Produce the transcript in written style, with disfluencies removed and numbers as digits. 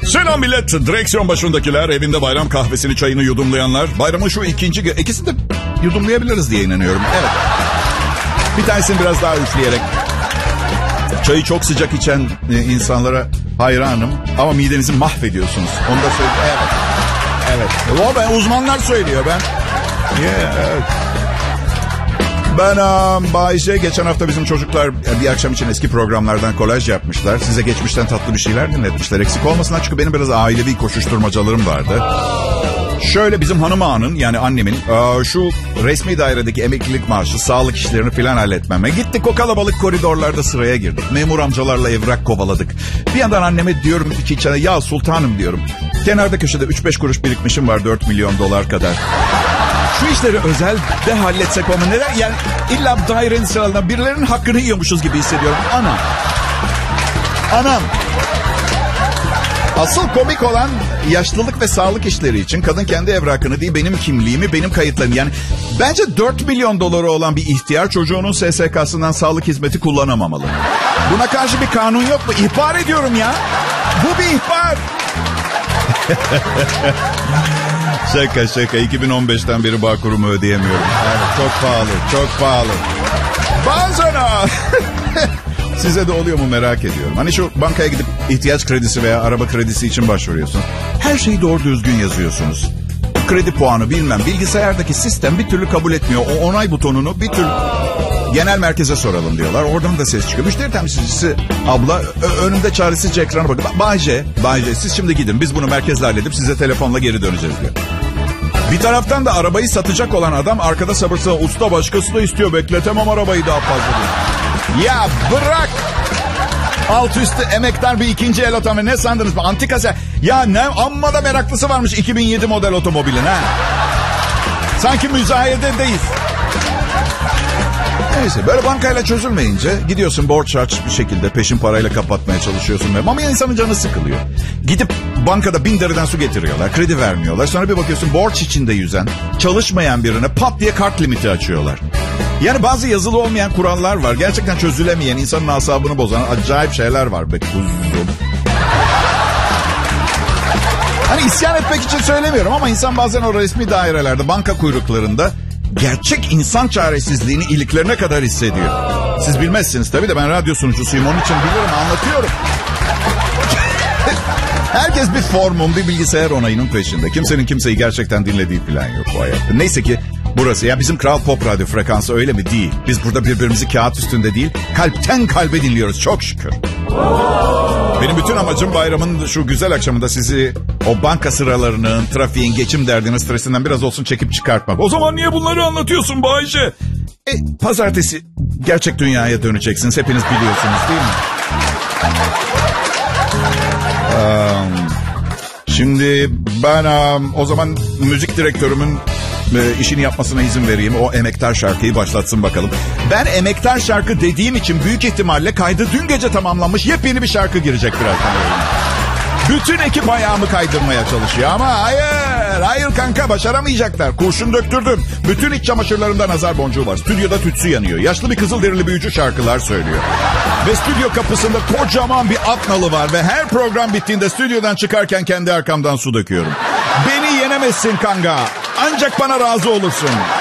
Selam millet. Direksiyon başındakiler, evinde bayram kahvesini, çayını yudumlayanlar. Bayramın şu ikinci gün. İkisini de yudumlayabiliriz diye inanıyorum. Evet. Bir tanesini biraz daha üfleyerek. Çayı çok sıcak içen insanlara hayranım. Ama midenizi mahvediyorsunuz. Onu da söyleyeyim. Evet. Evet. O ben uzmanlar söylüyor ben. Evet. Ben Bayşe, geçen hafta bizim çocuklar bir akşam için eski programlardan kolaj yapmışlar. Size geçmişten tatlı bir şeyler dinletmişler. Eksik olmasınlar çünkü benim biraz ailevi koşuşturmacalarım vardı. Şöyle bizim hanım ağanın, yani annemin şu resmi dairedeki emeklilik maaşı, sağlık işlerini filan halletmeme. Gittik o kalabalık koridorlarda sıraya girdik. Memur amcalarla evrak kovaladık. Bir yandan anneme diyorum ki içine, ya sultanım diyorum. Kenarda köşede 3-5 kuruş birikmişim var, 4 milyon dolar kadar. Şu işleri özel de halletsek ama neden? Yani illa dairenin sıralarından birilerinin hakkını yiyormuşuz gibi hissediyorum. Anam. Asıl komik olan yaşlılık ve sağlık işleri için kadın kendi evrakını değil, benim kimliğimi, benim kayıtlarımı. Yani bence 4 milyon doları olan bir ihtiyar çocuğunun SSK'sından sağlık hizmeti kullanamamalı. Buna karşı bir kanun yok mu? İhbar ediyorum ya. Bu bir ihbar. Şaka. 2015'ten beri Bağkur'umu ödeyemiyorum. Evet, çok pahalı. Bazen size de oluyor mu merak ediyorum. Hani şu bankaya gidip ihtiyaç kredisi veya araba kredisi için başvuruyorsunuz. Her şeyi doğru düzgün yazıyorsunuz. Kredi puanı bilmem. Bilgisayardaki sistem bir türlü kabul etmiyor. O onay butonunu bir türlü... Genel merkeze soralım diyorlar. Oradan da ses çıkıyor. Müşteri temsilcisi abla önünde çaresizce ekrana bakıyor. Bayce siz şimdi gidin. Biz bunu merkezle halledip size telefonla geri döneceğiz diyor. Bir taraftan da arabayı satacak olan adam arkada sabırsızla, usta başkası da istiyor, bekletemem arabayı daha fazla diyor. Ya bırak. Alt üstü emektar bir ikinci el otomobil. Ne sandınız? Antikası. Ya ne amma da meraklısı varmış 2007 model otomobilin ha. Sanki müzayededeyiz. Neyse, böyle bankayla çözülmeyince gidiyorsun borç harç bir şekilde peşin parayla kapatmaya çalışıyorsun. Ama insanın canı sıkılıyor. Gidip bankada 1000 liradan su getiriyorlar, kredi vermiyorlar. Sonra bir bakıyorsun borç içinde yüzen, çalışmayan birine pat diye kart limiti açıyorlar. Yani bazı yazılı olmayan kurallar var. Gerçekten çözülemeyen, insanın asabını bozan acayip şeyler var be kuzum. Hani isyan etmek için söylemiyorum ama insan bazen o resmi dairelerde, banka kuyruklarında gerçek insan çaresizliğini iliklerine kadar hissediyor. Siz bilmezsiniz tabii de ben radyo sunucusuyum, onun için biliyorum, anlatıyorum. Herkes bir formun, bir bilgisayar onayının peşinde. Kimsenin kimseyi gerçekten dinlediği falan yok bu hayatta. Neyse ki burası, ya bizim Kral Pop Radyo frekansı öyle mi? Değil. Biz burada birbirimizi kağıt üstünde değil, kalpten kalbe dinliyoruz çok şükür. Benim bütün amacım bayramın şu güzel akşamında sizi o banka sıralarının, trafiğin, geçim derdinin stresinden biraz olsun çekip çıkartmak. O zaman niye bunları anlatıyorsun Bayce? Pazartesi gerçek dünyaya döneceksiniz. Hepiniz biliyorsunuz değil mi? Şimdi ben o zaman müzik direktörümün işini yapmasına izin vereyim. O emektar şarkıyı başlatsın bakalım. Ben emektar şarkı dediğim için büyük ihtimalle kaydı dün gece tamamlanmış yepyeni bir şarkı girecek birazdan. Bütün ekip ayağımı kaydırmaya çalışıyor ama hayır kanka, başaramayacaklar. Kurşun döktürdüm. Bütün iç çamaşırlarımda nazar boncuğu var. Stüdyoda tütsü yanıyor. Yaşlı bir kızılderili büyücü şarkılar söylüyor. Ve stüdyo kapısında kocaman bir at nalı var. Ve her program bittiğinde stüdyodan çıkarken kendi arkamdan su döküyorum. Beni yenemezsin kanka. Ancak bana razı olursun.